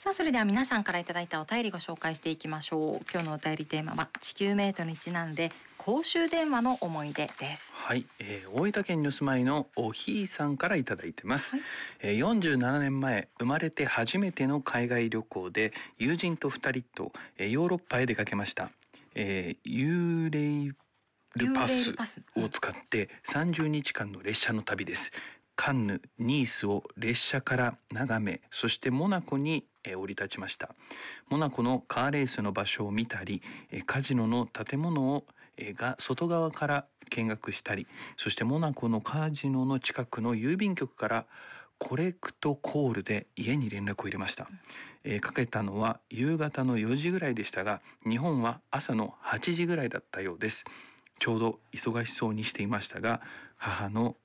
さあ、それでは皆さんからいただいたお便りご紹介していきましょう。今日のお便りテーマは地球メイトにちなんで公衆電話の思い出です。 はい、大分県にお住まいのおひいさんからいただいてます。47年前、生まれて初めての海外旅行で友人と2人と、ヨーロッパへ出かけました。ユーレイルパスを使って30日間の列車の旅です。カンヌ、ニースを列車から眺め、そしてモナコに降り立ちました。モナコのカーレースの場所を見たり、カジノの建物をが外側から見学したり、そしてモナコのカジノの近くの郵便局からコレクトコールで家に連絡を入れました。かけたのは夕方の4時ぐらいでしたが、日本は朝の8時ぐらいだったようです。ちょうど忙しそうにしていましたが、母の